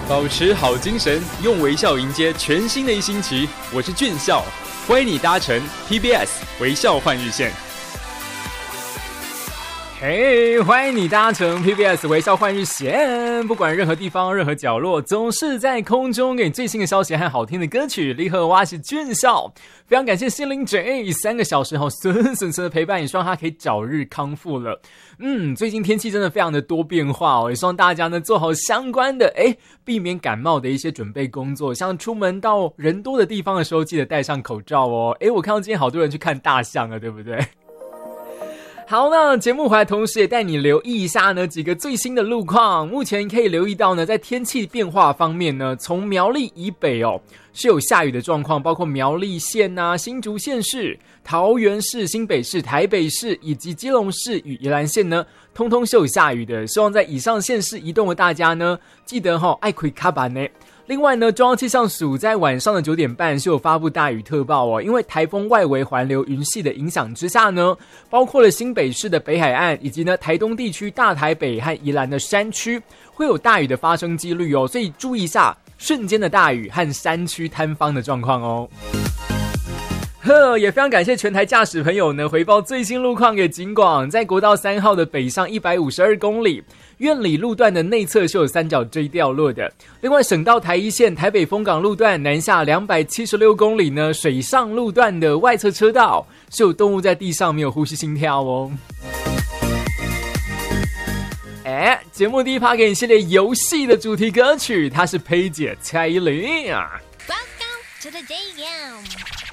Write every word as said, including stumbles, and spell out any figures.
保持好精神，用微笑迎接全新的一星期。我是俊孝，欢迎你搭乘 P B S 微笑换日线。 嘿、hey, 欢迎你搭乘 P B S 微笑换日线，不管任何地方任何角落，总是在空中给你最新的消息和好听的歌曲。你好，我是俊孝，非常感谢心灵 J 三个小时后孙孙孙的陪伴，也希望他可以早日康复了。嗯，最近天气真的非常的多变化哦，也希望大家呢做好相关的诶避免感冒的一些准备工作，像出门到人多的地方的时候，记得戴上口罩哦。诶，我看到今天好多人去看大象了，对不对？好，那节目回来同时也带你留意一下呢几个最新的路况。目前可以留意到呢，在天气变化方面呢，从苗栗以北哦是有下雨的状况，包括苗栗县啊、新竹县市、桃园市、新北市、台北市以及基隆市与宜兰县呢，通通是有下雨的。希望在以上县市移动的大家呢，记得齁爱开卡板呢。另外呢，中央气象署在晚上的九点半是有发布大雨特报哦，因为台风外围环流云系的影响之下呢，包括了新北市的北海岸以及呢台东地区大台北和宜兰的山区会有大雨的发生几率哦，所以注意一下瞬间的大雨和山区坍方的状况哦。呵，也非常感谢全台驾驶朋友呢回报最新路况给警广，在国道三号的北上一百五十二公里。苑里路段的内侧是有三角锥掉落的。另外，省道台一线台北丰港路段南下两百七十六公里呢，水上路段的外侧车道是有动物在地上没有呼吸心跳哦。哎，节目第一趴给你系列游戏的主题歌曲，它是佩姐蔡依林啊。 Welcome to the J M。